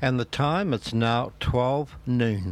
And the time, it's now 12 noon.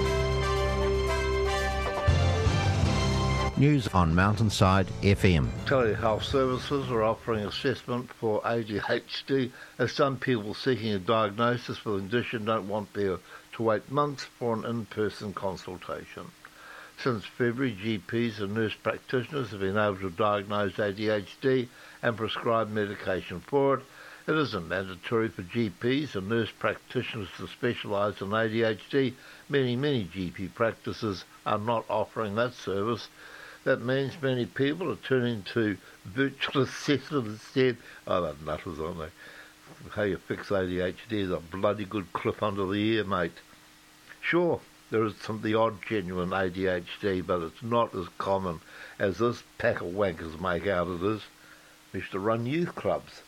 News on Mountainside FM. Telehealth services are offering assessment for ADHD, as some people seeking a diagnosis for the condition don't want to wait months for an in-person consultation. Since February, GPs and nurse practitioners have been able to diagnose ADHD and prescribe medication for it. It isn't mandatory for GPs and nurse practitioners to specialise in ADHD. Many GP practices are not offering that service. That means many people are turning to virtual assessment instead. Oh, they're nutters, aren't they? How you fix ADHD is a bloody good clip under the ear, mate. Sure, there is the odd genuine ADHD, but it's not as common as this pack of wankers make out it is. We used to run youth clubs.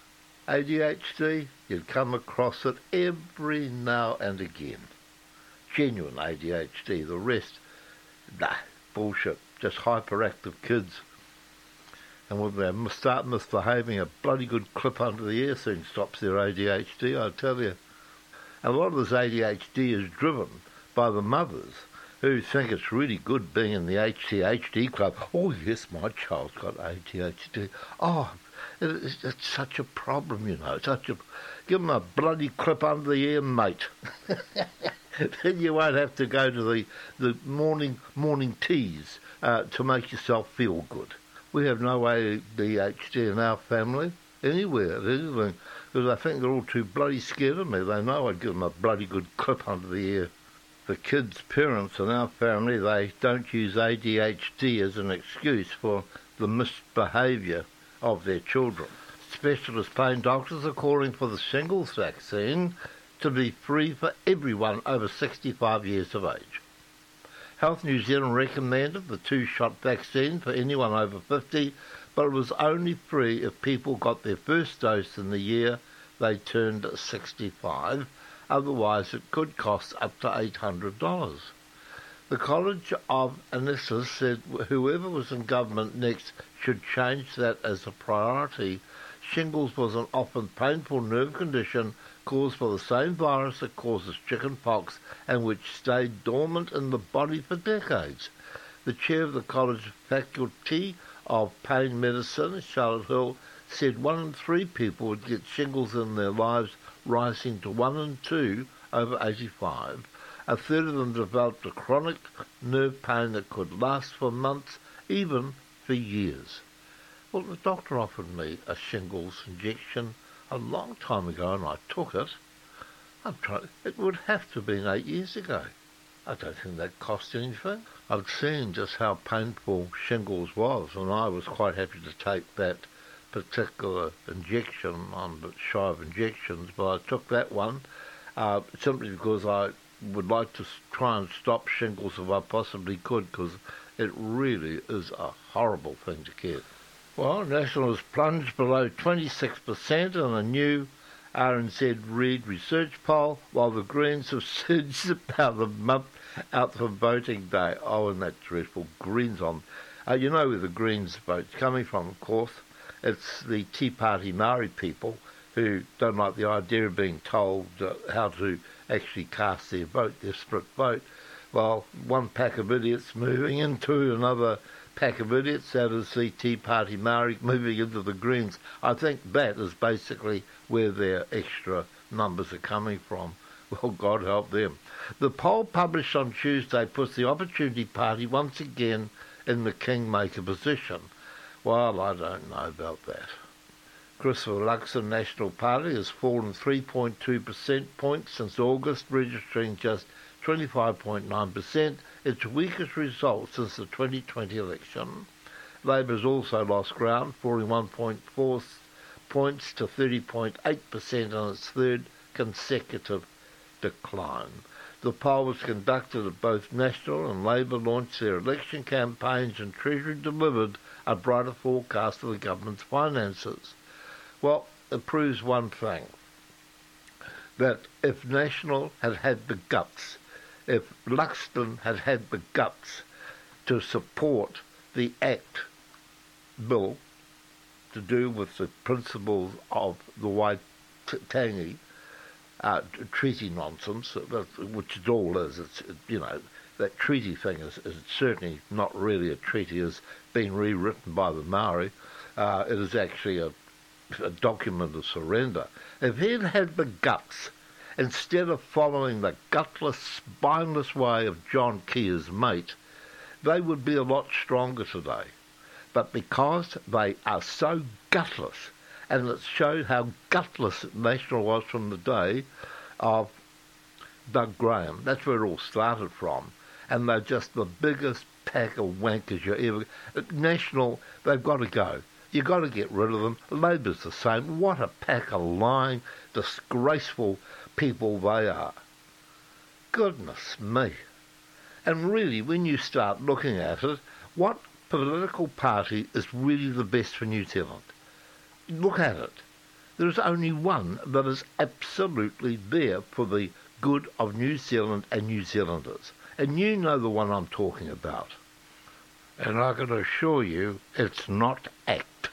ADHD, you'd come across it every now and again. Genuine ADHD, the rest, nah, bullshit. Just hyperactive kids. And when they start misbehaving, a bloody good clip under the ear soon stops their ADHD, I tell you. And a lot of this ADHD is driven by the mothers who think it's really good being in the HCHD club. Oh, yes, my child's got ADHD. Oh, it's such a problem, you know. Give them a bloody clip under the ear, mate. Then you won't have to go to the morning teas to make yourself feel good. We have no ADHD in our family, anywhere, anything, because I think they're all too bloody scared of me. They know I'd give them a bloody good clip under the ear. The kids' parents in our family, they don't use ADHD as an excuse for the misbehaviour of their children. Specialist pain doctors are calling for the shingles vaccine to be free for everyone over 65 years of age. Health New Zealand recommended the 2-shot vaccine for anyone over 50, but it was only free if people got their first dose in the year they turned 65. Otherwise, it could cost up to $800. The College of Anaesthetists said whoever was in government next should change that as a priority. Shingles was an often painful nerve condition caused by the same virus that causes chicken pox and which stayed dormant in the body for decades. The chair of the college faculty of pain medicine, Charlotte Hill, said 1 in 3 people would get shingles in their lives, rising to 1 in 2 over 85. A third of them developed a chronic nerve pain that could last for months, even for years. Well, the doctor offered me a shingles injection a long time ago, and I took it. It would have to have been 8 years ago. I don't think that cost anything. I've seen just how painful shingles was, and I was quite happy to take that particular injection. I'm a bit shy of injections, but I took that one simply because I would like to try and stop shingles if I possibly could, because it really is a horrible thing to get. Well, National has plunged below 26% in a new RNZ Reid research poll, while the Greens have surged about a month out from voting day. Oh, and that dreadful Greens on. You know where the Greens vote's coming from, of course. It's the Tea Party Maori people who don't like the idea of being told how to actually cast their vote, their split vote. Well, one pack of idiots moving into another pack of idiots, that is the Tea Party Maori moving into the Greens. I think that is basically where their extra numbers are coming from. Well, God help them. The poll published on Tuesday puts the Opportunity Party once again in the kingmaker position. Well, I don't know about that. Christopher Luxon National Party has fallen 3.2% points since August, registering just 25.9%, its weakest result since the 2020 election. Labor has also lost ground, falling 1.4 points to 30.8% in its third consecutive decline. The poll was conducted at both National and Labor launched their election campaigns, and Treasury delivered a brighter forecast of the government's finances. Well, it proves one thing, that if National had had the guts, if Luxton had had the guts to support the Act bill to do with the principles of the Waitangi, treaty nonsense, which it all is. That treaty thing is certainly not really a treaty. It's been rewritten by the Maori. It is actually a document of surrender. If he'd had the guts, instead of following the gutless, spineless way of John Key, his mate, they would be a lot stronger today. But because they are so gutless, and it showed how gutless National was from the day of Doug Graham. That's where it all started from. And they're just the biggest pack of wankers you ever... National, they've got to go. You've got to get rid of them. Labour's the same. What a pack of lying, disgraceful people they are. Goodness me. And really, when you start looking at it, what political party is really the best for New Zealand? Look at it. There is only one that is absolutely there for the good of New Zealand and New Zealanders. And you know the one I'm talking about. And I can assure you, it's not ACT.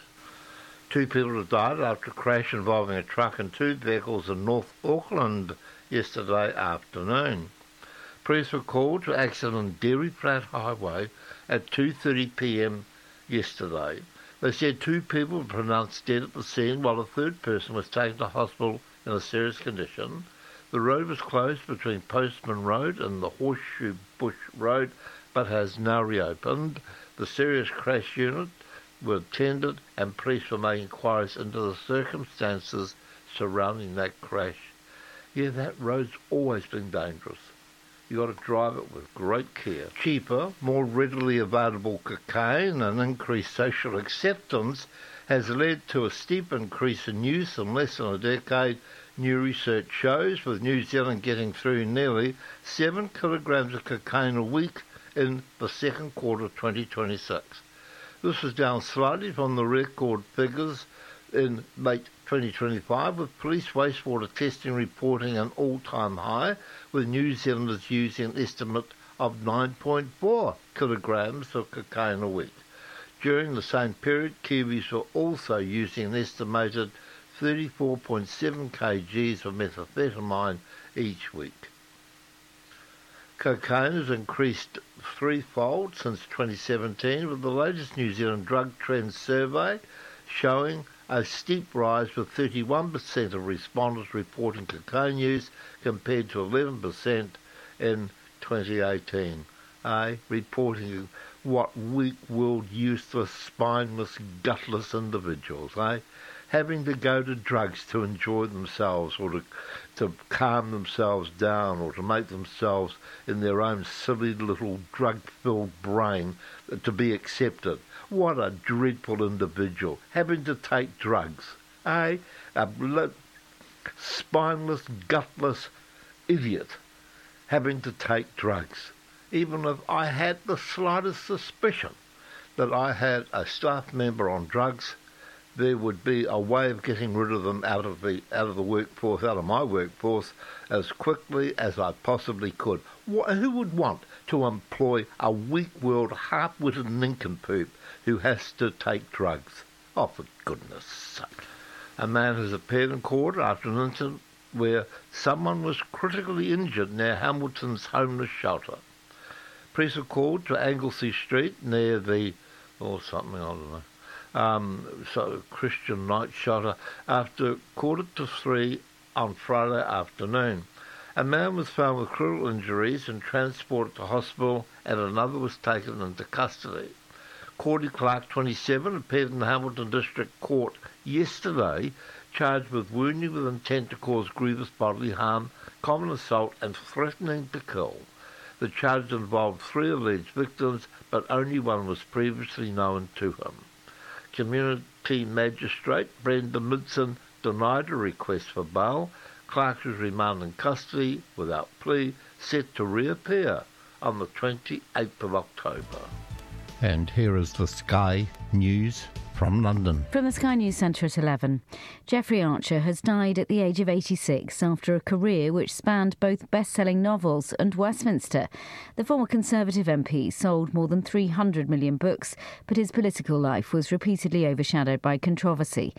2 people have died after a crash involving a truck and 2 vehicles in North Auckland yesterday afternoon. Police were called to accident on Dairy Flat Highway at 2:30 p.m. yesterday. They said 2 people were pronounced dead at the scene while a 3rd person was taken to hospital in a serious condition. The road was closed between Postman Road and the Horseshoe Bush Road, but has now reopened. The serious crash unit were attended and police were making inquiries into the circumstances surrounding that crash. Yeah, that road's always been dangerous. You've got to drive it with great care. Cheaper, more readily available cocaine and increased social acceptance has led to a steep increase in use in less than a decade. New research shows, with New Zealand getting through nearly 7 kilograms of cocaine a week in the second quarter of 2026. This was down slightly from the record figures in late 2025, with police wastewater testing reporting an all-time high, with New Zealanders using an estimate of 9.4 kilograms of cocaine a week. During the same period, Kiwis were also using an estimated 34.7 kgs of methamphetamine each week. Cocaine has increased threefold since 2017, with the latest New Zealand Drug Trends survey showing a steep rise, with 31% of respondents reporting cocaine use compared to 11% in 2018. Reporting what weak-willed, useless, spineless, gutless individuals, having to go to drugs to enjoy themselves or to calm themselves down or to make themselves in their own silly little drug-filled brain to be accepted. What a dreadful individual, having to take drugs. A spineless, gutless idiot having to take drugs. Even if I had the slightest suspicion that I had a staff member on drugs, there would be a way of getting rid of them out of the workforce, out of my workforce, as quickly as I possibly could. Who would want to employ a weak-willed, half-witted nincompoop who has to take drugs? Oh, for goodness sake. A man has appeared in court after an incident where someone was critically injured near Hamilton's homeless shelter. Police were called to Anglesey Street near the, Christian night shelter after 2:45 on Friday afternoon. A man was found with critical injuries and transported to hospital, and another was taken into custody. Cordy Clark, 27, appeared in the Hamilton District Court yesterday, charged with wounding with intent to cause grievous bodily harm, common assault and threatening to kill. The charge involved 3 alleged victims, but only one was previously known to him. Community Magistrate Brenda Midson denied a request for bail. Clark was remanded in custody without plea, set to reappear on the 28th of October. And here is the Sky News from London. From the Sky News Centre at 11. Jeffrey Archer has died at the age of 86 after a career which spanned both best-selling novels and Westminster. The former Conservative MP sold more than 300 million books, but his political life was repeatedly overshadowed by controversy.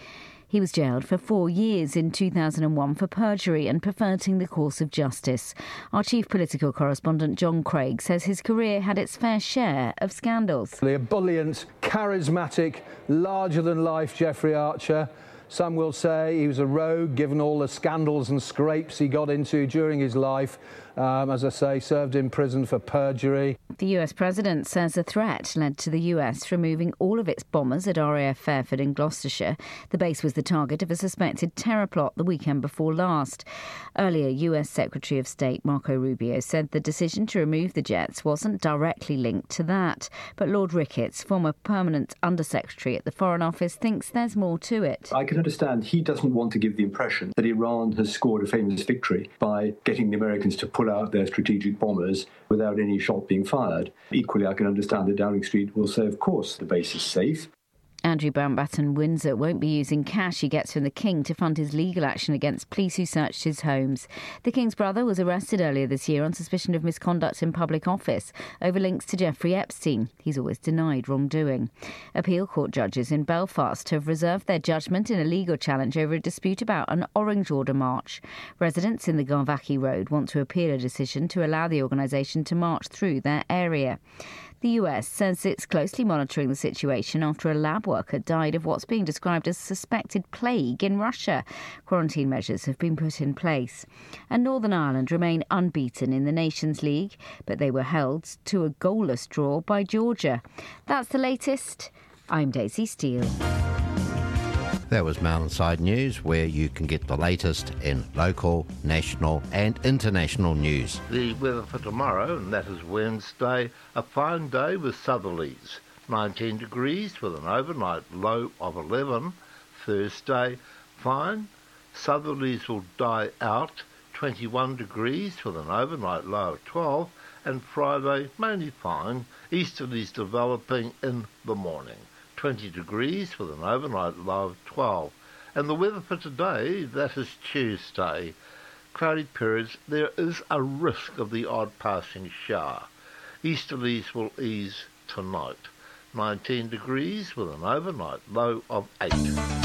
He was jailed for 4 years in 2001 for perjury and perverting the course of justice. Our chief political correspondent John Craig says his career had its fair share of scandals. The ebullient, charismatic, larger-than-life Jeffrey Archer. Some will say he was a rogue, given all the scandals and scrapes he got into during his life. As I say, served in prison for perjury. The US president says a threat led to the US removing all of its bombers at RAF Fairford in Gloucestershire. The base was the target of a suspected terror plot the weekend before last. Earlier, US Secretary of State Marco Rubio said the decision to remove the jets wasn't directly linked to that. But Lord Ricketts, former permanent undersecretary at the Foreign Office, thinks there's more to it. I can understand he doesn't want to give the impression that Iran has scored a famous victory by getting the Americans to pull out their strategic bombers without any shot being fired. Equally, I can understand that Downing Street will say, of course, the base is safe. Andrew Mountbatten-Windsor won't be using cash he gets from the King to fund his legal action against police who searched his homes. The King's brother was arrested earlier this year on suspicion of misconduct in public office over links to Jeffrey Epstein. He's always denied wrongdoing. Appeal court judges in Belfast have reserved their judgment in a legal challenge over a dispute about an Orange Order march. Residents in the Garvachy Road want to appeal a decision to allow the organisation to march through their area. The US says it's closely monitoring the situation after a lab worker died of what's being described as suspected plague in Russia. Quarantine measures have been put in place. And Northern Ireland remain unbeaten in the Nations League, but they were held to a goalless draw by Georgia. That's the latest. I'm Daisy Steele. That was Mountainside News, where you can get the latest in local, national and international news. The weather for tomorrow, and that is Wednesday, a fine day with southerlies, 19 degrees with an overnight low of 11. Thursday, fine, southerlies will die out, 21 degrees with an overnight low of 12. And Friday, mainly fine, easterlies developing in the morning. 20 degrees with an overnight low of 12. And the weather for today, that is Tuesday. Cloudy periods, there is a risk of the odd passing shower. Easterlies will ease tonight. 19 degrees with an overnight low of 8.